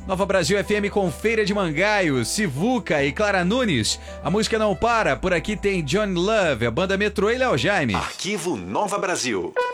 Nova Brasil FM com Feira de Mangaio, Sivuca e Clara Nunes. A música não para, por aqui tem John Love, a banda Metrô e Léo Jaime. Arquivo Nova Brasil.